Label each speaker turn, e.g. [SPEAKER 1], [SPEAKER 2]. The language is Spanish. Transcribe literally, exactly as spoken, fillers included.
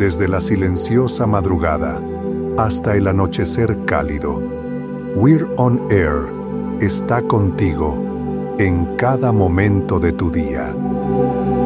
[SPEAKER 1] Desde la silenciosa madrugada hasta el anochecer cálido, We're On Air está contigo en cada momento de tu día.